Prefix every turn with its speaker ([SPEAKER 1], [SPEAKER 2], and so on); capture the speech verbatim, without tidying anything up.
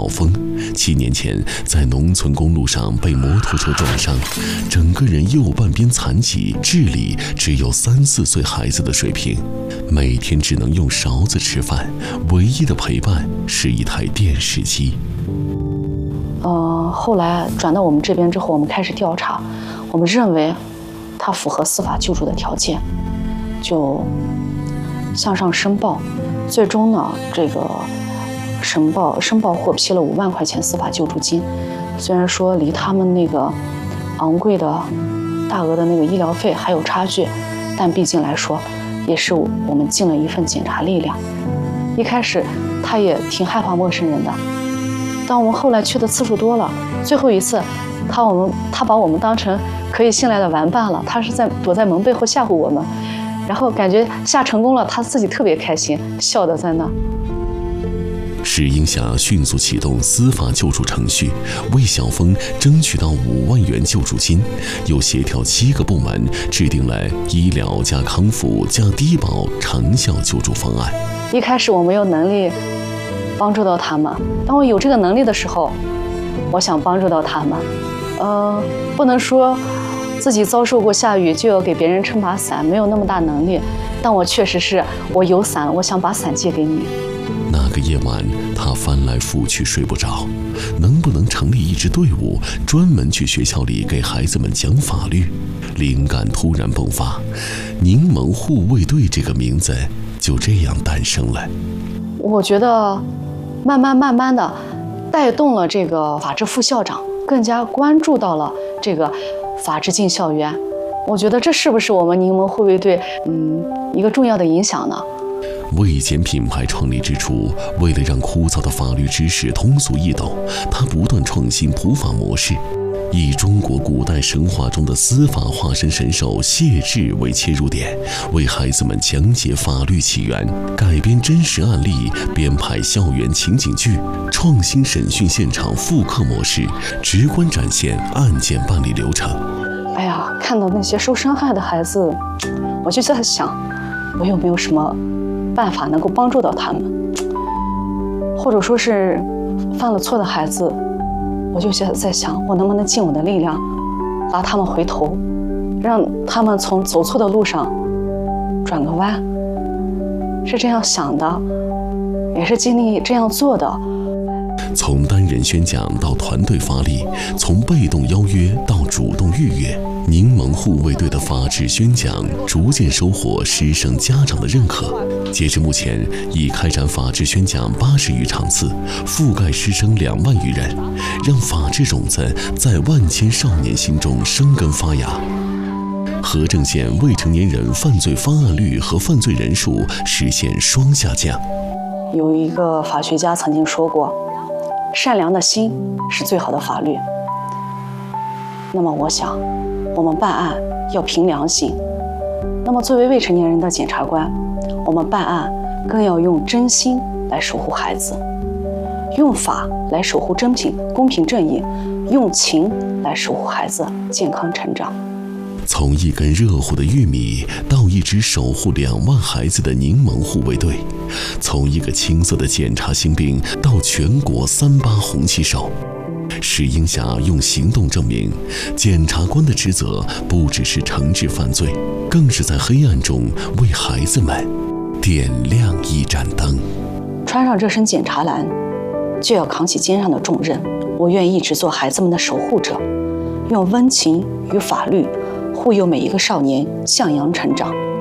[SPEAKER 1] 小峰，七年前在农村公路上被摩托车撞伤，整个人右半边残疾，智力只有三四岁孩子的水平，每天只能用勺子吃饭，唯一的陪伴是一台电视机。
[SPEAKER 2] 呃，后来转到我们这边之后，我们开始调查，我们认为他符合司法救助的条件，就向上申报。最终呢，这个申报申报获批了五万块钱司法救助金。虽然说离他们那个昂贵的大额的那个医疗费还有差距，但毕竟来说，也是我们尽了一份检查力量。一开始他也挺害怕陌生人的，当我们后来去的次数多了，最后一次，他我们他把我们当成可以信赖的玩伴了，他是在躲在门背后吓唬我们。然后感觉下成功了，他自己特别开心，笑得在那。
[SPEAKER 1] 石英霞迅速启动司法救助程序，为小峰争取到五万元救助金，又协调七个部门制定了医疗加康复加低保长效救助方案。
[SPEAKER 2] 一开始我没有能力帮助到他们，当我有这个能力的时候，我想帮助到他们。呃，不能说自己遭受过下雨就要给别人撑把伞，没有那么大能力，但我确实是我有伞，我想把伞借给你。
[SPEAKER 1] 那个夜晚，他翻来覆去睡不着，能不能成立一支队伍，专门去学校里给孩子们讲法律？灵感突然迸发，柠檬护卫队这个名字就这样诞生了。
[SPEAKER 2] 我觉得慢慢慢慢的带动了这个法制副校长更加关注到了这个法治进校园，我觉得这是不是我们柠檬护卫队嗯一个重要的影响呢？
[SPEAKER 1] 卫检品牌创立之初，为了让枯燥的法律知识通俗易懂，它不断创新普法模式，以中国古代神话中的司法化身神兽谢智为切入点，为孩子们讲解法律起源，改编真实案例，编排校园情景剧，创新审讯现场复刻模式，直观展现案件办理流程。
[SPEAKER 2] 哎呀，看到那些受伤害的孩子，我就在想，我有没有什么办法能够帮助到他们，或者说是犯了错的孩子，我就在想，我能不能尽我的力量拉他们回头，让他们从走错的路上转个弯，是这样想的，也是尽力这样做的。
[SPEAKER 1] 从单人宣讲到团队发力，从被动邀约到主动预约，柠檬护卫队的法治宣讲逐渐收获师生家长的认可。截至目前，已开展法治宣讲八十余场次，覆盖师生两万余人，让法治种子在万千少年心中生根发芽。和正县未成年人犯罪发案率和犯罪人数实现双下降。
[SPEAKER 2] 有一个法学家曾经说过，善良的心是最好的法律。那么我想，我们办案要凭良心。那么作为未成年人的检察官，我们办案更要用真心来守护孩子，用法来守护真品公平正义，用情来守护孩子健康成长。
[SPEAKER 1] 从一根热乎的玉米到一支守护两万孩子的柠檬护卫队，从一个青涩的检察新兵到全国三八红旗手，石英霞用行动证明，检察官的职责不只是惩治犯罪，更是在黑暗中为孩子们点亮一盏灯。
[SPEAKER 2] 穿上这身检察蓝，就要扛起肩上的重任。我愿一直做孩子们的守护者，用温情与法律护佑每一个少年向阳成长。